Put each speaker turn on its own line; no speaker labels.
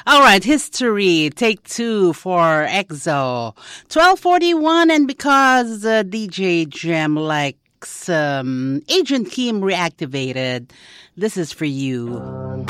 All right, history, take two for EXO. 12:41, and because DJ Gem likes Agent Kim reactivated, this is for you.